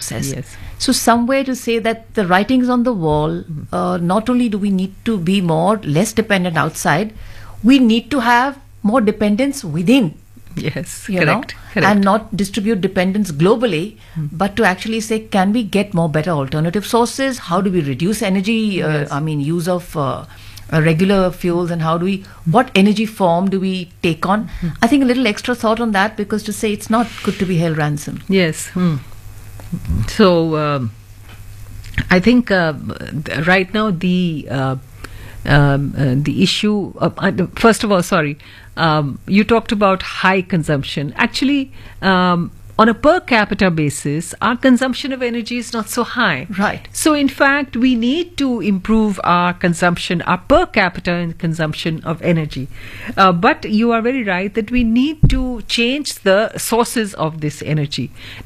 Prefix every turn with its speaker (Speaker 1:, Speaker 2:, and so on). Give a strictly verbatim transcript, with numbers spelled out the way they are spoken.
Speaker 1: process.
Speaker 2: Yes.
Speaker 1: So somewhere to say that the writing's on the wall, uh, not only do we need to be more, less dependent outside, we need to have more dependence within.
Speaker 2: Yes,
Speaker 1: You
Speaker 2: correct,
Speaker 1: know,
Speaker 2: correct.
Speaker 1: and not distribute dependence globally, but to actually say, can we get more better alternative sources? How do we reduce energy? Uh,
Speaker 2: Yes.
Speaker 1: I mean, use of uh, uh, regular fuels, and how do we? What energy form do we take on? I think a little extra thought on that, because to say it's not good to be held ransom.
Speaker 2: Yes. Hmm. So um, I think uh, th- right now the uh, um, uh, the issue. Of, uh, first of all, sorry, um, you talked about high consumption. Actually, um, on a per capita basis, our consumption of energy is not so high.
Speaker 1: Right.
Speaker 2: So, in fact, we need to improve our consumption, our per capita consumption of energy. Uh, but you are very right that we need to change the sources of this energy.